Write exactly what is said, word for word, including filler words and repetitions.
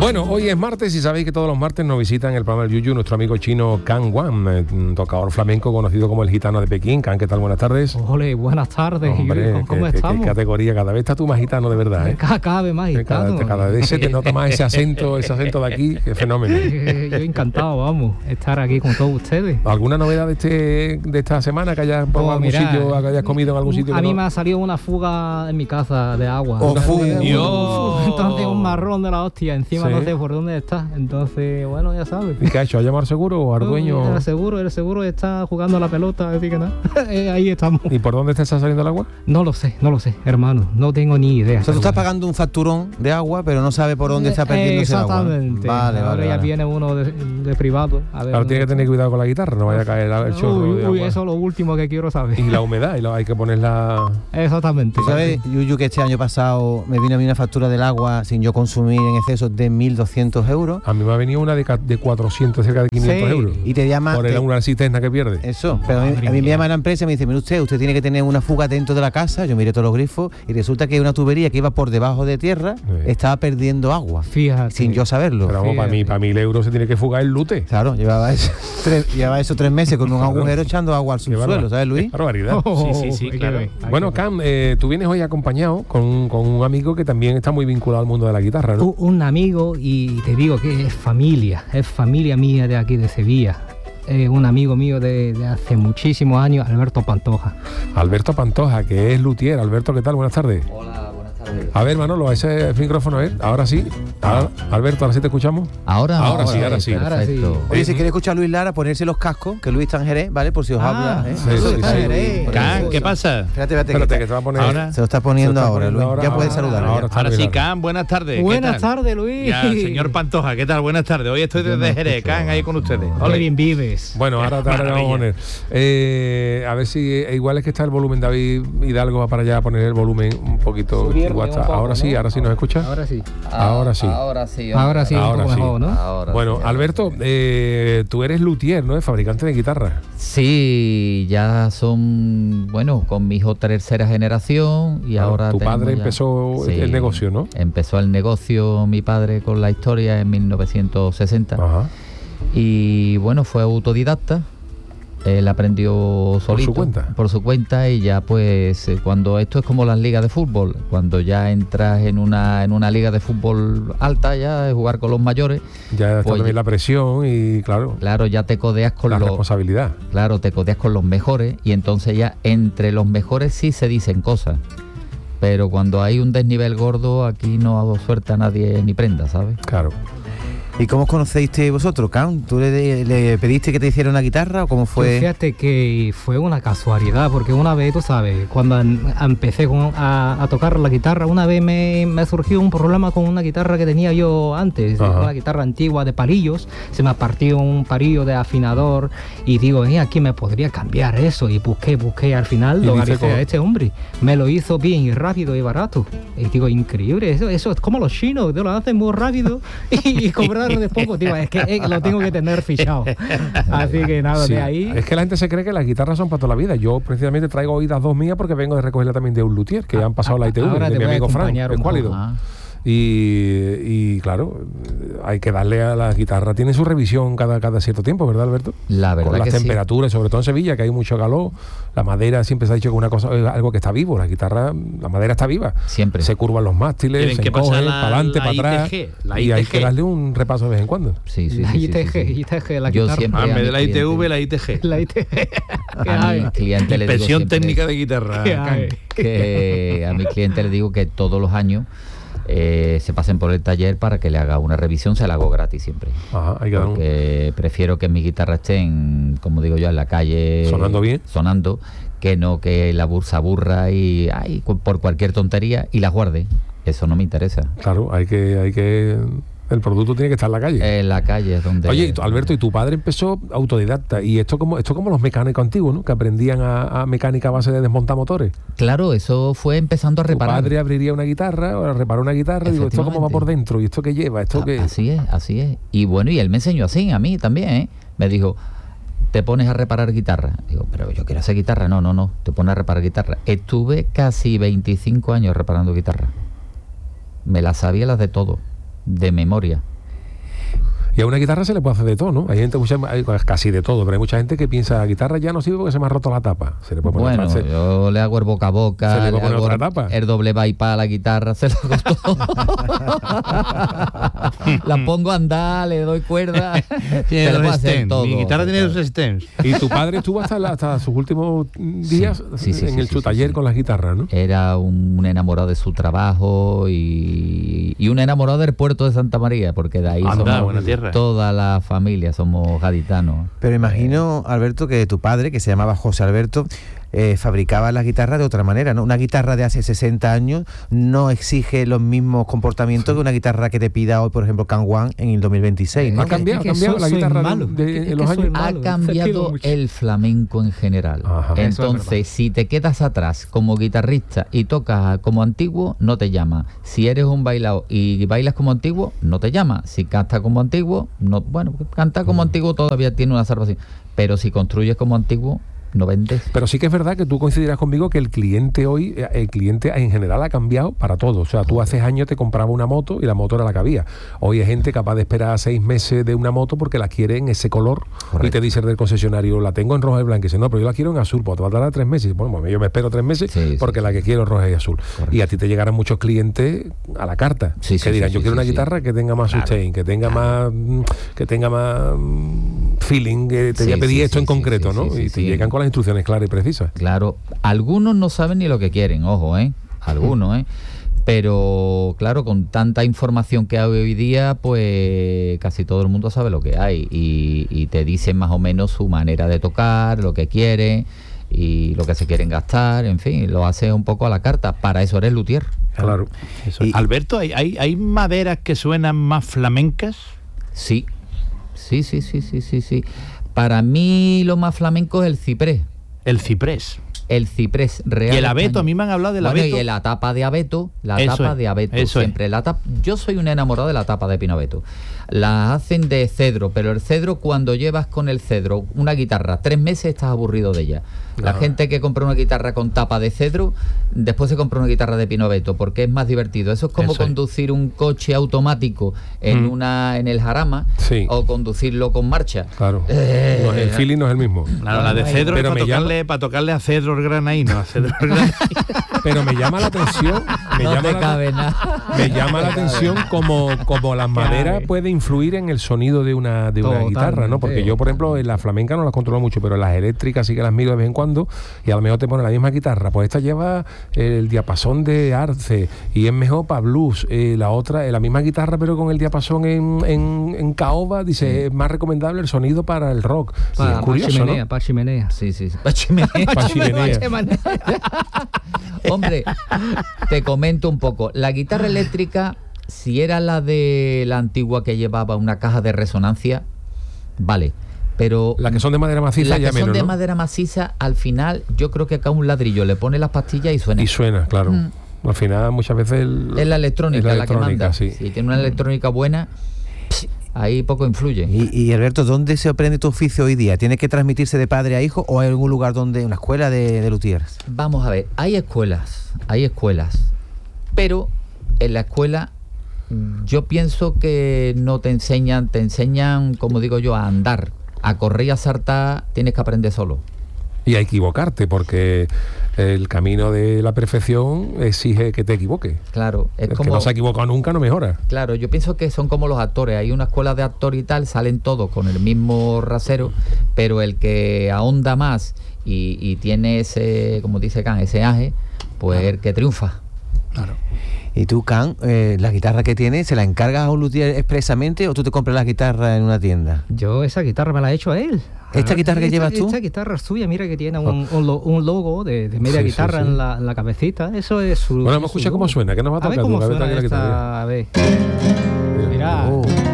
Bueno, hoy es martes y sabéis que todos los martes nos visitan en el programa del Yuyu nuestro amigo chino Can Wan, eh, tocador flamenco conocido como el gitano de Pekín. Can, ¿qué tal? Buenas tardes. Ole, buenas tardes. Hombre, ¿Cómo, cómo qué, estamos? Qué categoría, cada vez estás tú más gitano de verdad, ¿eh? Cada, cada vez más gitano. Cada, cada vez se te nota más ese acento, ese acento de aquí, qué fenómeno. Yo encantado, vamos, estar aquí con todos ustedes. ¿Alguna novedad de este de esta semana que hayas probado Oh, algún mira, sitio, que hayas comido en algún sitio? A mí no? me ha salido una fuga en mi casa de agua. Oh, fuga. Entonces un marrón de la hostia, encima Sí. no sé por dónde está. Entonces, bueno, ya sabes. ¿Y qué ha hecho? ¿Ha llamado al seguro o al dueño? El seguro, el seguro está jugando a la pelota, así que nada. Ahí estamos. ¿Y por dónde te está saliendo el agua? No lo sé, no lo sé, hermano. No tengo ni idea. O sea, tú estás pagando un facturón de agua, pero no sabes por dónde está perdiendo ese agua. Exactamente. Vale, Ahora vale, ya vale. viene uno de, de privado. A ver Claro, dónde tiene que está. tener cuidado con la guitarra, no vaya a caer el chorro Uy, de uy, agua. eso es lo último que quiero saber. Y la humedad, y la, hay que ponerla... Exactamente. ¿Tú sabes, Yuyu, que este año pasado me vino a mí una factura del agua sin yo consumir en exceso de mil doscientos euros? A mí me ha venido una de, ca- de cuatrocientos, cerca de quinientos Sí. euros. Y te llama... Por el, te- una cisterna que pierde. Eso, pero a mí, Madre a mí me mía. llama la empresa y me dice, mire usted, usted tiene que tener una fuga dentro de la casa. Yo miré todos los grifos y resulta que una tubería que iba por debajo de tierra Sí. estaba perdiendo agua, Fíjate. sin yo saberlo. Pero vamos, para mí, para mil euros se tiene que fugar el lute. Claro, llevaba eso, tres, llevaba eso tres meses con un Claro. agujero echando agua al Qué barba- subsuelo, ¿sabes, Luis? qué barbaridad. Oh, Sí, sí, sí, hay que claro. ver, hay Bueno, que ver. Cam, eh, tú vienes hoy acompañado con, un- con un amigo que también está muy vinculado al mundo de la guitarra, ¿no? Un, un amigo, y te digo que es familia, es familia mía de aquí de Sevilla. Eh, un amigo mío de, de hace muchísimos años, Alberto Pantoja. Alberto Pantoja, que es luthier. Alberto, ¿qué tal? Buenas tardes. Hola, buenas tardes. A ver, Manolo, ese micrófono es. Ahora sí. Ahora- Alberto, ahora sí te escuchamos. Ahora, Ahora sí, ahora sí. Ahora sí. Perfecto. Oye, si quiere escuchar a Luis Lara, ponerse los cascos, que Luis está en Jerez, ¿vale? Por si os Ah, habla. ¿eh? sí, Eso sí, está sí. en Jerez. Can, ¿qué pasa? Espérate, espérate. Espérate, que que te va a poner... Ahora. se lo está poniendo Se lo está ahora, poniendo Luis. ahora. Ya puedes Ahora, saludar. ahora ya. está Ahora muy sí, largo. Can, buenas tardes. ¿Qué Buenas tal? tardes, Luis. Ya, señor Pantoja, ¿qué tal? Buenas tardes. Hoy estoy desde Jerez, Can, ahí con ustedes. Qué Ole. bien vives. Bueno, ahora te ahora te vamos a poner. Eh, a ver si eh, igual es que está el volumen. David Hidalgo va para allá a poner el volumen un poquito. Subirle igual está. un poco, ahora sí, ¿no? ahora sí nos escucha. Ahora sí. Ahora sí. Ahora sí. Ahora sí, Ahora un poco sí. mejor, ¿no? Ahora Bueno, sí. Alberto, eh, tú eres luthier, ¿no? Fabricante de guitarra. Sí, ya son, bueno, con mi hijo tercera generación y Claro, ahora tu tenemos padre ya- empezó Sí, el negocio, ¿no? Empezó el negocio mi padre con la historia en mil novecientos sesenta Ajá. y bueno, fue autodidacta. Él aprendió solito, su cuenta? por su cuenta y ya pues eh, cuando esto es como las ligas de fútbol, cuando ya entras en una en una liga de fútbol alta ya de jugar con los mayores, Ya está Oye. también la presión y, claro, claro, ya te codeas con la los responsabilidad. claro, te codeas con los mejores y entonces ya entre los mejores sí se dicen cosas. Pero cuando hay un desnivel gordo, aquí no suelta nadie ni prenda, ¿sabes? Claro. ¿Y cómo os conocéis vosotros, Can? ¿Tú le, le pediste que te hiciera una guitarra o cómo Pues fue? fíjate que fue una casualidad, porque una vez, tú sabes, cuando an- empecé con- a, a tocar la guitarra, una vez me, me surgió un problema con una guitarra que tenía yo antes, Ajá. una guitarra antigua de palillos, se me partió un palillo de afinador y digo, eh, aquí me podría cambiar eso, y busqué, busqué, al final Y lo dice realicé cómo- a este hombre, me lo hizo bien y rápido y barato, y digo, increíble, eso, eso es como los chinos, te lo hacen muy rápido y, y cobraron de poco, digo, es que eh, lo tengo que tener fichado, así que nada, Sí. de ahí... Es que la gente se cree que las guitarras son para toda la vida. Yo precisamente traigo oídas dos mías porque vengo de recogerla también de un luthier que ya han pasado la I T V, Ahora de te mi voy a amigo Frank, acompañar un Escuálido. poco. Ah. Y, y claro, hay que darle a la guitarra, tiene su revisión cada, cada cierto tiempo, ¿verdad, Alberto? La verdad Con las que sí. temperaturas, sobre todo en Sevilla, que hay mucho calor, la madera siempre se ha dicho que una cosa es algo que está vivo, la guitarra, la madera está viva. Siempre. Se curvan los mástiles, Tienen se que pasar encogen, la- para adelante, la para atrás. I T G, la Y hay I T G. que darle un repaso de vez en cuando. Sí, sí, La sí, sí, I T G, sí, sí. I T G, la Yo guitarra. siempre Ah, en a vez mi de la I T V, cliente- la I T G. La I T G. ¿Qué a hay? mi cliente le digo Inspección siempre técnica de guitarra. ¿Qué hay? que a mi cliente le digo que todos los años eh, se pasen por el taller para que le haga una revisión, se la hago gratis siempre. Ajá, hay que dar un... Porque prefiero que mi guitarra esté en, como digo yo, en la calle Sonando bien. sonando, que no que la bursa burra y ay, cu- por cualquier tontería y la guarde. Eso no me interesa. Claro, hay que, hay que... El producto tiene que estar en la calle. En la calle es donde... Oye, y tú, Alberto, y tu padre empezó autodidacta, y esto como esto como los mecánicos antiguos, ¿no? Que aprendían a, a mecánica a base de desmontar motores. Claro, eso fue empezando a Tu reparar. padre abriría una guitarra, o reparó una guitarra, y digo, ¿esto cómo va por dentro? ¿Y esto qué lleva? ¿Esto A- qué...? Así es, así es. Y bueno, y él me enseñó así, a mí también, ¿eh? Me dijo, te pones a reparar guitarra. Digo, pero yo quiero hacer guitarra. No, no, no, te pones a reparar guitarra. Estuve casi veinticinco años reparando guitarra. Me las sabía las de todo, de memoria. Y a una guitarra se le puede hacer de todo, ¿no? Hay gente, mucha, hay casi de todo, pero hay mucha gente que piensa, la guitarra ya no sirve porque se me ha roto la tapa. Se le puede poner Bueno, frase. yo le hago el boca a boca, ¿Se le puede poner hago otra el- tapa? el doble bypass a la guitarra, se lo hago todo. La pongo a andar, le doy cuerda. Tiene se le dos puede hacer stems. todo. Mi guitarra tiene dos stems. Y tu padre estuvo hasta, la- hasta sus últimos días Sí, sí, sí, en sí, el sí, su sí, taller sí. con las guitarras, ¿no? Era un, un enamorado de su trabajo y, y un enamorado del puerto de Santa María, porque de ahí Anda, somos buena tierra. toda la familia, somos gaditanos. Pero imagino, Alberto, que tu padre, que se llamaba José Alberto, eh, fabricaba las guitarras de otra manera, ¿no? Una guitarra de hace sesenta años no exige los mismos comportamientos que una guitarra que te pida hoy, por ejemplo, Can One en el dos mil veintiséis, ¿no? Ha cambiado, Es que ha cambiado soy- la soy guitarra de- malo. de, de Es que los soy años. malo. Ha Te cambiado pido mucho. el flamenco en general. Ajá. Eso es Entonces, verdad. si te quedas atrás como guitarrista y tocas como antiguo, no te llama. Si eres un bailao y bailas como antiguo, no te llama. Si cantas como antiguo, no, bueno, cantar como antiguo todavía tiene una salvación. Pero si construyes como antiguo, no vendes. Pero sí que es verdad que tú coincidirás conmigo que el cliente hoy, eh, el cliente en general ha cambiado para todo. O sea, tú hace años te compraba una moto y la moto era la que había. Hoy hay gente capaz de esperar seis meses de una moto porque la quiere en ese color. Correcto. Y te dice del concesionario, la tengo en roja y blanca. Y dice, no, pero yo la quiero en azul, pues te va a tardar tres meses. Y bueno, pues yo me espero tres meses Sí, sí, porque sí. la que quiero es roja y azul. Correcto. Y a ti te llegarán muchos clientes a la carta Sí, sí, que dirán, sí, yo sí, quiero sí, una sí. guitarra que tenga más sustain, que tenga más mm, que tenga más mm, feeling, que te Sí, voy a pedir sí, esto sí, en sí, concreto, sí, ¿no? sí, y sí, te sí. llegan con las instrucciones claras y precisas. Claro, algunos no saben ni lo que quieren, ojo, ¿eh? Algunos, ¿eh? Pero claro, con tanta información que hay hoy día, pues casi todo el mundo sabe lo que hay y, y te dicen más o menos su manera de tocar, lo que quieren y lo que se quieren gastar, en fin, lo haces un poco a la carta. Para eso eres luthier. Claro. Eso. Y- Alberto, ¿hay, hay, ¿hay maderas que suenan más flamencas? Sí, sí, sí, sí, sí, sí, sí. Para mí lo más flamenco es el ciprés. El ciprés. El ciprés real. Y el abeto, español. a mí me han hablado del Bueno, abeto. y la tapa de abeto, la Eso tapa es, de abeto, eso es. siempre. La tapa, yo soy un enamorado de la tapa de pino abeto. La hacen de cedro, pero el cedro, cuando llevas con el cedro una guitarra tres meses, estás aburrido de ella. La Ajá. gente que compra una guitarra con tapa de cedro, después se compra una guitarra de pino abeto, porque es más divertido. Eso es como Eso es. conducir un coche automático en Mm. una en el jarama, Sí. o conducirlo con marcha. Claro. Eh, No, el feeling no es el mismo. Claro, la de cedro es Pero para me llama- tocarle, para tocarle a cedro el granaíno. A cedro el granaíno. Pero me llama la atención, me no llama te la, cabe nada. me llama la atención como, como la madera puede influir en el sonido de una, de una Totalmente. guitarra, ¿no? Porque yo, por ejemplo, en la flamenca no las controlo mucho, pero en las eléctricas sí que las miro de vez en cuando y a lo mejor te pone la misma guitarra. Pues esta lleva el diapasón de arce y es mejor para blues. Eh, la otra, eh, la misma guitarra, pero con el diapasón en, en, en caoba, dice, es más recomendable el sonido para el rock. Y Para es curioso, chimenea, ¿no? para chimenea. Sí, sí, sí. Pa' chimenea. Pa' chimenea. Hombre, te comento un poco. La guitarra eléctrica, si era la de la antigua que llevaba una caja de resonancia, vale. Pero Las que son de madera maciza las ya que son menos, de ¿no? madera maciza, al final, yo creo que acá un ladrillo le pone las pastillas y suena. Y suena, claro. Mm. Al final, muchas veces... el- Es la electrónica es la, que electrónica, manda. sí. Si tiene una electrónica buena, ahí poco influye. Y, y Alberto, ¿dónde se aprende tu oficio hoy día? ¿Tiene que transmitirse de padre a hijo o hay algún lugar donde, una escuela de, de luthiers? Vamos a ver, hay escuelas, hay escuelas, pero en la escuela yo pienso que no te enseñan, te enseñan, como digo yo, a andar, a correr y a saltar, tienes que aprender solo. Y a equivocarte, porque el camino de la perfección exige que te equivoques. Claro, es El como... que no se ha equivocado nunca no mejora. Claro, yo pienso que son como los actores. Hay una escuela de actor y tal, salen todos con el mismo rasero, pero el que ahonda más y, y tiene ese, como dice Can, ese aje, pues el que triunfa. Claro. Y tú, Can, eh, la guitarra que tienes, ¿se la encargas a un luthier expresamente o tú te compras la guitarra en una tienda? Yo esa guitarra me la he hecho a él. ¿Esta Ah, guitarra que esta- llevas tú? Esta guitarra es suya, mira que tiene un, un, lo- un logo de, de media Sí, sí, guitarra sí. En, la, en la cabecita. Eso es su. Bueno, vamos a su escuchar cómo logo. suena, que nos va a A ver tocar tú, cómo a ver, suena tranquila que te esta. A ver. Mira. Oh.